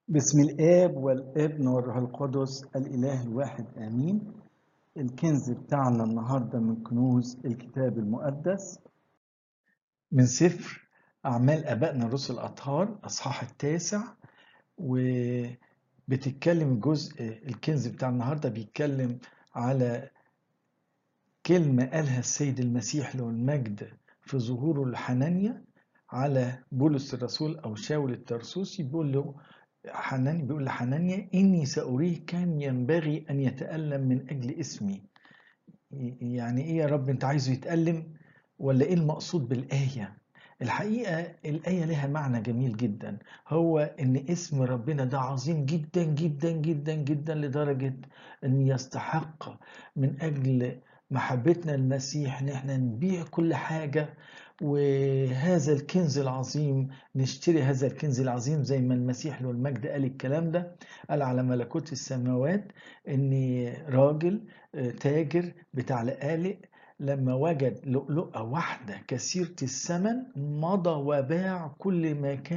بسم الآب والابن والروح القدس الإله الواحد آمين. الكنز بتاعنا النهاردة من كنوز الكتاب المقدس من سفر أعمال آبائنا الرسل الأطهار أصحاح 9. وبتتكلم الكنز بتاع النهاردة بيتكلم على كلمة قالها السيد المسيح له المجد في ظهوره لحنانيا على بولس الرسول أو شاول الترسوسي. بيقول لحنانيا إني سأريه كم ينبغي أن يتألم من أجل اسمي. يعني إيه يا رب، أنت عايزه يتألم ولا إيه المقصود بالآية؟ الحقيقة الآية لها معنى جميل جدا، هو إن اسم ربنا ده عظيم جدا جدا جدا جدا لدرجة أن يستحق من أجل محبتنا المسيح إن احنا نبيع كل حاجة وهذا الكنز العظيم، نشتري هذا الكنز العظيم زي ما المسيح له المجد قال الكلام ده. قال على ملكوت السماوات إن راجل تاجر بتاع لقالق لما وجد لؤلؤة واحدة كثيرة الثمن مضى وباع كل ما كان